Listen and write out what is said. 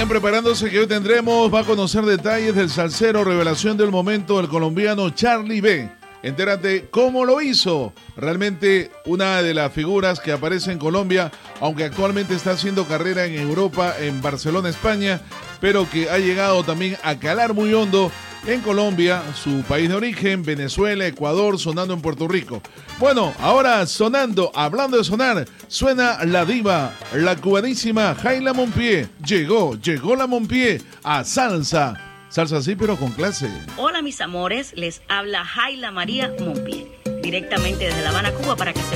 Vayan preparándose que hoy va a conocer detalles del salsero, revelación del momento, el colombiano Charly B. Entérate cómo lo hizo. Realmente una de las figuras que aparece en Colombia, aunque actualmente está haciendo carrera en Europa, en Barcelona, España, pero que ha llegado también a calar muy hondo en Colombia, su país de origen, Venezuela, Ecuador, sonando en Puerto Rico. Bueno, ahora sonando, hablando de sonar, suena la diva, la cubanísima Jayla Monpié. Llegó la Monpié a Salsa. Salsa sí, pero con clase. Hola mis amores, les habla Jayla María Monpié, directamente desde La Habana, Cuba, para que se